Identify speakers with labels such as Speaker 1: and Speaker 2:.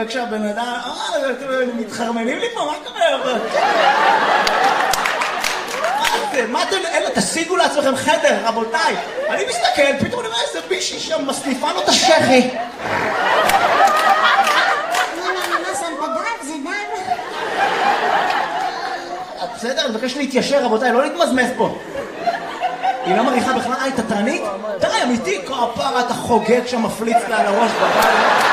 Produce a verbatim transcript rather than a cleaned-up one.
Speaker 1: צוחק שהבן אדם, אה, מתחרמנים לי פה, מה קורה? מה אתם, אלה, תשיגו לעצמכם חדר, רבותיי. אני מסתכל, פתאום אני רואה איזה בישי שם, מסניפה לו את השכי. בסדר, אני מבקש להתיישר, רבותיי, לא להתמזמז פה. היא לא מריחה בכלל, אה, היא תתרנית? די, אמיתי, כפרה, אתה חוגג שם, מפליץ לה על הראש בבית.